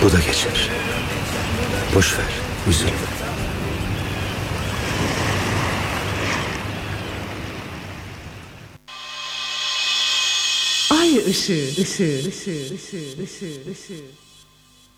Bu da geçer. Boş ver, üzülme. Ay ışığı, ışığı, ışığı, ışığı, ışığı, ışığı.